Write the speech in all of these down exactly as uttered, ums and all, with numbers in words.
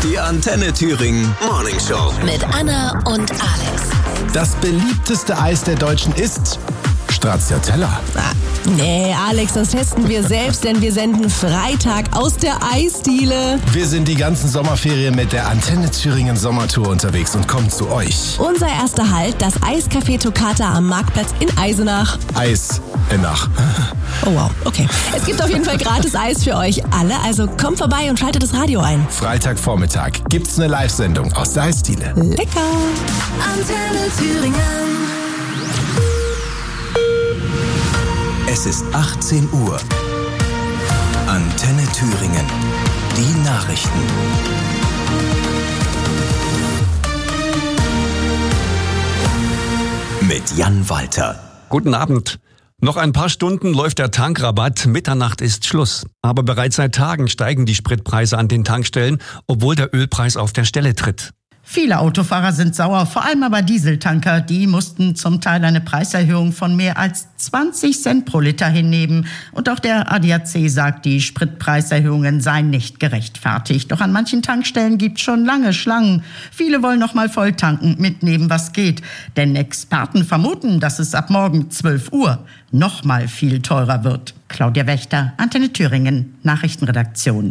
Die Antenne Thüringen Morning Show. Mit Anna und Alex. Das beliebteste Eis der Deutschen ist Stracciatella. Ah, nee, Alex, das testen wir selbst, denn wir senden Freitag aus der Eisdiele. Wir sind die ganzen Sommerferien mit der Antenne Thüringen Sommertour unterwegs und kommen zu euch. Unser erster Halt, das Eiscafé Toccata am Marktplatz in Eisenach. Eis in Nach. Oh wow, okay. Es gibt auf jeden Fall gratis Eis für euch alle, also kommt vorbei und schaltet das Radio ein. Freitagvormittag gibt's eine Live-Sendung aus der Eisdiele. Lecker! Antenne Thüringen. Es ist achtzehn Uhr. Antenne Thüringen. Die Nachrichten. Mit Jan Walter. Guten Abend. Noch ein paar Stunden läuft der Tankrabatt. Mitternacht ist Schluss. Aber bereits seit Tagen steigen die Spritpreise an den Tankstellen, obwohl der Ölpreis auf der Stelle tritt. Viele Autofahrer sind sauer, vor allem aber Dieseltanker. Die mussten zum Teil eine Preiserhöhung von mehr als zwanzig Cent pro Liter hinnehmen. Und auch der A D A C sagt, die Spritpreiserhöhungen seien nicht gerechtfertigt. Doch an manchen Tankstellen gibt es schon lange Schlangen. Viele wollen noch mal voll tanken, mitnehmen, was geht. Denn Experten vermuten, dass es ab morgen zwölf Uhr noch mal viel teurer wird. Claudia Wächter, Antenne Thüringen, Nachrichtenredaktion.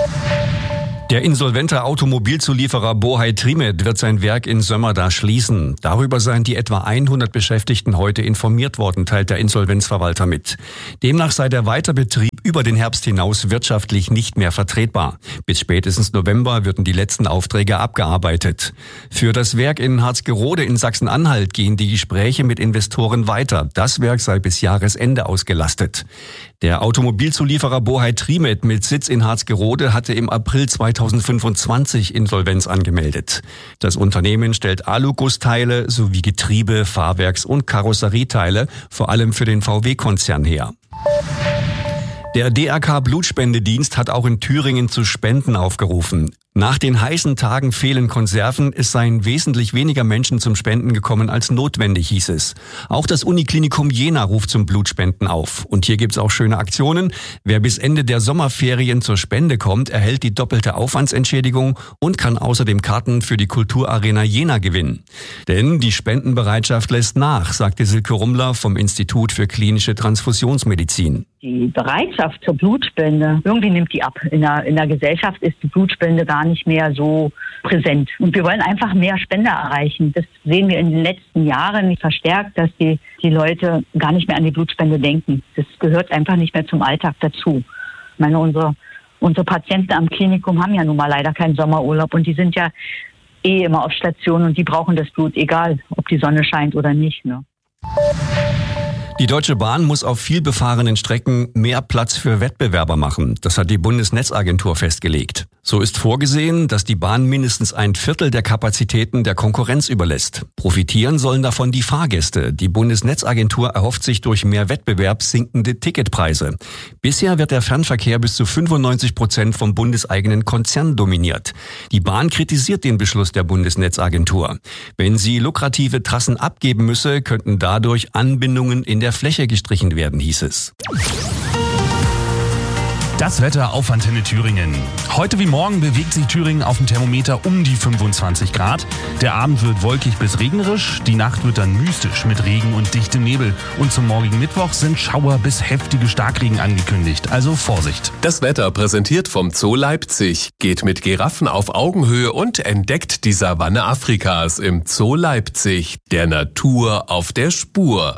Der insolvente Automobilzulieferer Bohai Trimet wird sein Werk in Sömmerda schließen. Darüber seien die etwa hundert Beschäftigten heute informiert worden, teilt der Insolvenzverwalter mit. Demnach sei der Weiterbetrieb über den Herbst hinaus wirtschaftlich nicht mehr vertretbar. Bis spätestens November würden die letzten Aufträge abgearbeitet. Für das Werk in Harzgerode in Sachsen-Anhalt gehen die Gespräche mit Investoren weiter. Das Werk sei bis Jahresende ausgelastet. Der Automobilzulieferer Bohai Trimet mit Sitz in Harzgerode hatte im April zweitausendfünfundzwanzig Insolvenz angemeldet. Das Unternehmen stellt Alugussteile sowie Getriebe, Fahrwerks- und Karosserieteile, vor allem für den V W-Konzern her. Der D R K-Blutspendedienst hat auch in Thüringen zu Spenden aufgerufen. Nach den heißen Tagen fehlen Konserven, es seien wesentlich weniger Menschen zum Spenden gekommen als notwendig, hieß es. Auch das Uniklinikum Jena ruft zum Blutspenden auf. Und hier gibt's auch schöne Aktionen. Wer bis Ende der Sommerferien zur Spende kommt, erhält die doppelte Aufwandsentschädigung und kann außerdem Karten für die Kulturarena Jena gewinnen. Denn die Spendenbereitschaft lässt nach, sagte Silke Rummler vom Institut für klinische Transfusionsmedizin. Die Bereitschaft zur Blutspende, irgendwie nimmt die ab. In der, in der Gesellschaft ist die Blutspende gar nicht mehr so präsent. Und wir wollen einfach mehr Spender erreichen. Das sehen wir in den letzten Jahren verstärkt, dass die, die Leute gar nicht mehr an die Blutspende denken. Das gehört einfach nicht mehr zum Alltag dazu. Ich meine, unsere, unsere Patienten am Klinikum haben ja nun mal leider keinen Sommerurlaub und die sind ja eh immer auf Station und die brauchen das Blut, egal ob die Sonne scheint oder nicht, ne? Die Deutsche Bahn muss auf vielbefahrenen Strecken mehr Platz für Wettbewerber machen. Das hat die Bundesnetzagentur festgelegt. So ist vorgesehen, dass die Bahn mindestens ein Viertel der Kapazitäten der Konkurrenz überlässt. Profitieren sollen davon die Fahrgäste. Die Bundesnetzagentur erhofft sich durch mehr Wettbewerb sinkende Ticketpreise. Bisher wird der Fernverkehr bis zu fünfundneunzig Prozent vom bundeseigenen Konzern dominiert. Die Bahn kritisiert den Beschluss der Bundesnetzagentur. Wenn sie lukrative Trassen abgeben müsse, könnten dadurch Anbindungen in der Fläche gestrichen werden, hieß es. Das Wetter auf Antenne Thüringen. Heute wie morgen bewegt sich Thüringen auf dem Thermometer um die fünfundzwanzig Grad. Der Abend wird wolkig bis regnerisch, die Nacht wird dann mystisch mit Regen und dichtem Nebel. Und zum morgigen Mittwoch sind Schauer bis heftige Starkregen angekündigt, also Vorsicht. Das Wetter präsentiert vom Zoo Leipzig. Geht mit Giraffen auf Augenhöhe und entdeckt die Savanne Afrikas im Zoo Leipzig. Der Natur auf der Spur.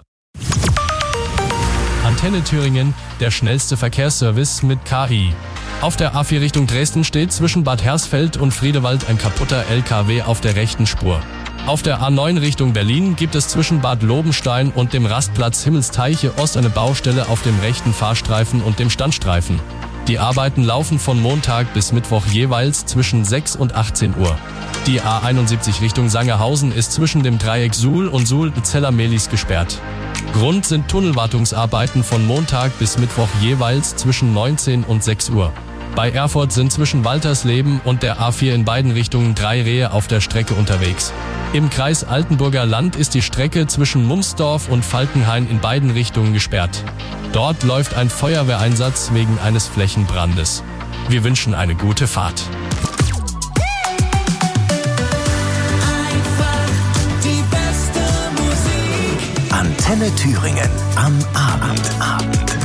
Antenne Thüringen, der schnellste Verkehrsservice mit K I. Auf der A vier Richtung Dresden steht zwischen Bad Hersfeld und Friedewald ein kaputter L K W auf der rechten Spur. Auf der A neun Richtung Berlin gibt es zwischen Bad Lobenstein und dem Rastplatz Himmelsteiche Ost eine Baustelle auf dem rechten Fahrstreifen und dem Standstreifen. Die Arbeiten laufen von Montag bis Mittwoch jeweils zwischen sechs und achtzehn Uhr. Die A einundsiebzig Richtung Sangerhausen ist zwischen dem Dreieck Suhl und Suhl-Zeller-Mehlis gesperrt. Grund sind Tunnelwartungsarbeiten von Montag bis Mittwoch jeweils zwischen neunzehn und sechs Uhr. Bei Erfurt sind zwischen Waltersleben und der A vier in beiden Richtungen drei Rehe auf der Strecke unterwegs. Im Kreis Altenburger Land ist die Strecke zwischen Mumsdorf und Falkenhain in beiden Richtungen gesperrt. Dort läuft ein Feuerwehreinsatz wegen eines Flächenbrandes. Wir wünschen eine gute Fahrt. Antenne Thüringen am Abend. Abend.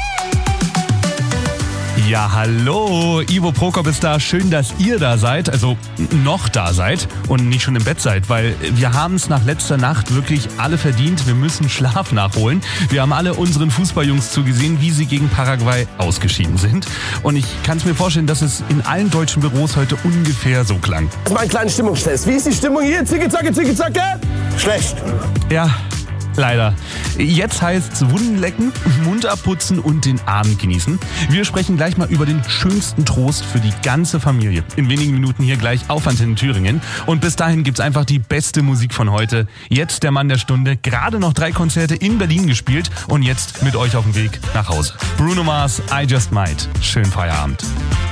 Ja, hallo, Ivo Prokop ist da. Schön, dass ihr da seid, also noch da seid und nicht schon im Bett seid, weil wir haben es nach letzter Nacht wirklich alle verdient. Wir müssen Schlaf nachholen. Wir haben alle unseren Fußballjungs zugesehen, wie sie gegen Paraguay ausgeschieden sind. Und ich kann es mir vorstellen, dass es in allen deutschen Büros heute ungefähr so klang. Das ist mal ein kleiner Stimmungstest. Wie ist die Stimmung hier? Zicke, zacke, zicke, zacke? Schlecht. Ja, leider. Jetzt heißt's Wunden lecken, Mund abputzen und den Abend genießen. Wir sprechen gleich mal über den schönsten Trost für die ganze Familie. In wenigen Minuten hier gleich auf Antenne Thüringen. Und bis dahin gibt's einfach die beste Musik von heute. Jetzt der Mann der Stunde. Gerade noch drei Konzerte in Berlin gespielt und jetzt mit euch auf dem Weg nach Hause. Bruno Mars, I Just Might. Schönen Feierabend.